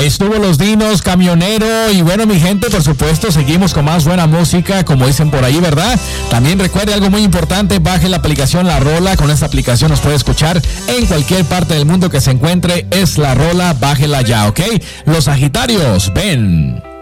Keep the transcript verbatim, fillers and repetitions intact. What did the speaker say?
Ahí estuvo Los Dinos, Camionero. Y bueno, mi gente, por supuesto, seguimos con más buena música, como dicen por ahí, ¿verdad? También recuerde algo muy importante, baje la aplicación La Rola. Con esta aplicación nos puede escuchar en cualquier parte del mundo que se encuentre. Es La Rola, bájela ya, ¿ok? Los Sagitarios, ven.